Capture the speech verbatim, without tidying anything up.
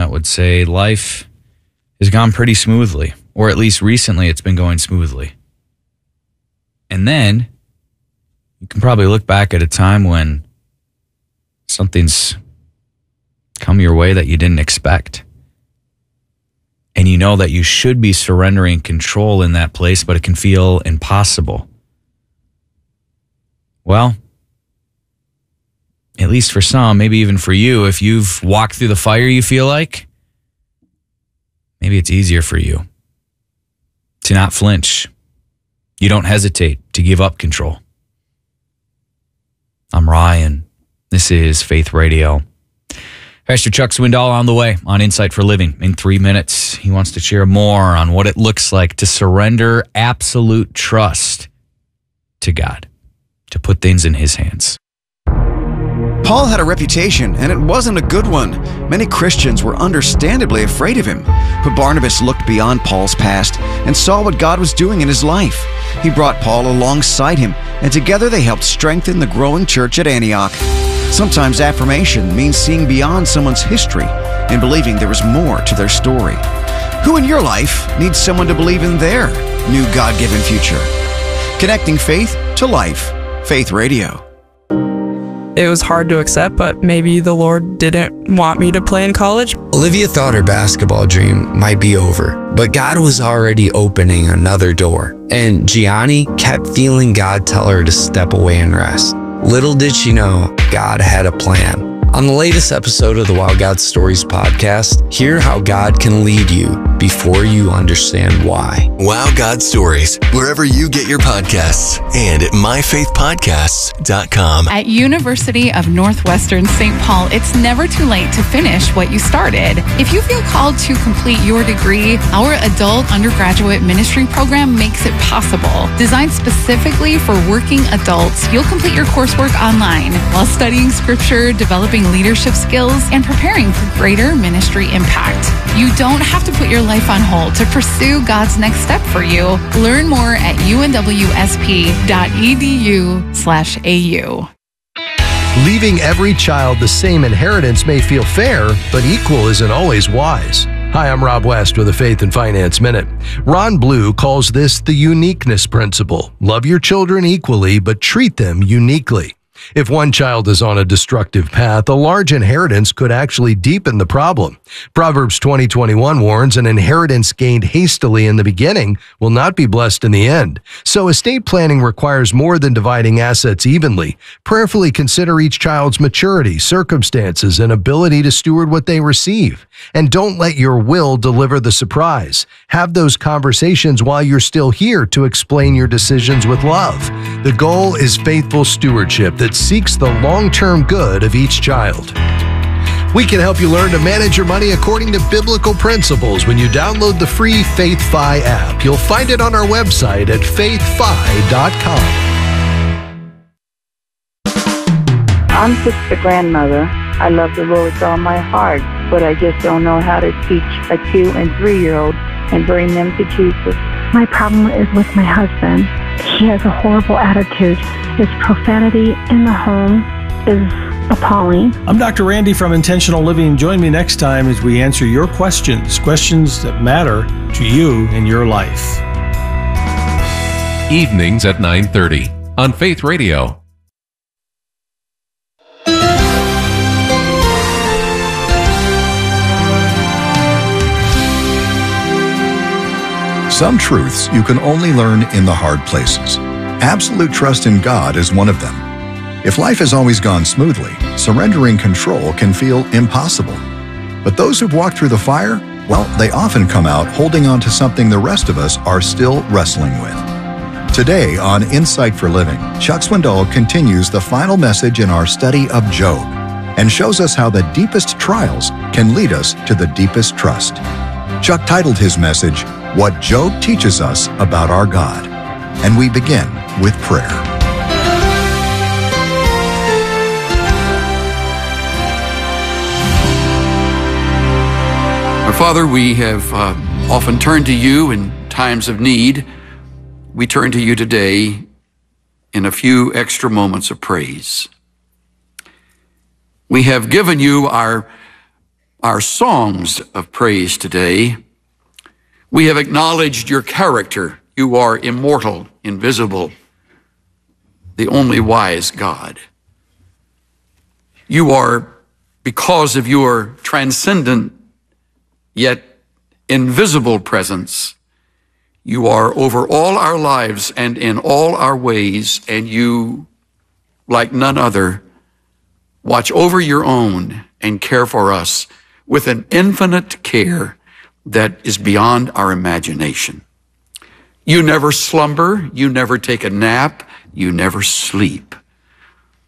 that would say life has gone pretty smoothly, or at least recently it's been going smoothly. And then you can probably look back at a time when something's come your way that you didn't expect. And you know that you should be surrendering control in that place, but it can feel impossible. Well, at least for some, maybe even for you, if you've walked through the fire, you feel like, maybe it's easier for you to not flinch. You don't hesitate to give up control. I'm Ryan. This is Faith Radio. Pastor Chuck Swindoll on the way on Insight for Living in three minutes. He wants to share more on what it looks like to surrender absolute trust to God, to put things in his hands. Paul had a reputation, and it wasn't a good one. Many Christians were understandably afraid of him. But Barnabas looked beyond Paul's past and saw what God was doing in his life. He brought Paul alongside him, and together they helped strengthen the growing church at Antioch. Sometimes affirmation means seeing beyond someone's history and believing there is more to their story. Who in your life needs someone to believe in their new God-given future? Connecting faith to life. Faith Radio. It was hard to accept, but maybe the Lord didn't want me to play in college. Olivia thought her basketball dream might be over, but God was already opening another door. And Gianni kept feeling God tell her to step away and rest. Little did she know, God had a plan. On the latest episode of the Wow God Stories podcast, hear how God can lead you before you understand why. Wow God Stories, wherever you get your podcasts, and at my faith podcasts dot com. At University of Northwestern Saint Paul, it's never too late to finish what you started. If you feel called to complete your degree, our adult undergraduate ministry program makes it possible. Designed specifically for working adults, you'll complete your coursework online while studying scripture, developing leadership skills, and preparing for greater ministry impact. You don't have to put your life on hold to pursue God's next step for you. Learn more at u n w s p dot e d u slash a u. Leaving every child the same inheritance may feel fair, but equal isn't always wise. Hi, I'm Rob West with a Faith and Finance Minute. Ron Blue calls this the uniqueness principle. Love your children equally, but treat them uniquely. If one child is on a destructive path, a large inheritance could actually deepen the problem. Proverbs twenty twenty-one warns an inheritance gained hastily in the beginning will not be blessed in the end. So estate planning requires more than dividing assets evenly. Prayerfully consider each child's maturity, circumstances, and ability to steward what they receive. And don't let your will deliver the surprise. Have those conversations while you're still here to explain your decisions with love. The goal is faithful stewardship that seeks the long-term good of each child. We can help you learn to manage your money according to biblical principles when you download the free FaithFi app. You'll find it on our website at faith fi dot com. I'm just a grandmother. I love the Lord with all my heart, but I just don't know how to teach a two and three-year-old and bring them to Jesus. My problem is with my husband. He has a horrible attitude. His profanity in the home is appalling. I'm Doctor Randy from Intentional Living. Join me next time as we answer your questions, questions that matter to you in your life. Evenings at nine thirty on Faith Radio. Some truths you can only learn in the hard places. Absolute trust in God is one of them. If life has always gone smoothly, surrendering control can feel impossible. But those who've walked through the fire, well, they often come out holding on to something the rest of us are still wrestling with. Today on Insight for Living, Chuck Swindoll continues the final message in our study of Job and shows us how the deepest trials can lead us to the deepest trust. Chuck titled his message, What Job Teaches Us About Our God. And we begin with prayer. Our Father, we have uh, often turned to you in times of need. We turn to you today in a few extra moments of praise. We have given you our our songs of praise today, we have acknowledged your character. You are immortal, invisible, the only wise God. You are, because of your transcendent yet invisible presence, you are over all our lives and in all our ways, and you, like none other, watch over your own and care for us with an infinite care that is beyond our imagination. You never slumber, you never take a nap, you never sleep.